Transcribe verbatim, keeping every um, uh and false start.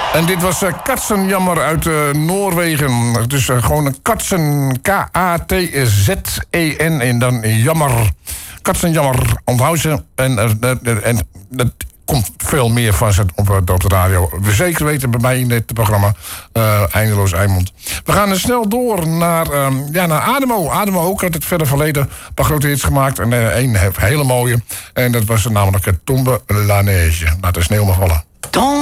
En dit was uh, Katzenjammer uit uh, Noorwegen. Dus uh, gewoon een Katzen, K A T Z E N en dan jammer. Katzenjammer, onthoud ze. En uh, en dat komt veel meer van ze op, op de radio. We zeker weten bij mij in dit programma uh, Eindeloos Eimond. We gaan er snel door naar, um, ja, naar Ademo. Ademo ook uit het verre verleden een paar grote hits gemaakt. En uh, een hele mooie. En dat was namelijk het Tombe la Neige. Laat de sneeuw maar vallen.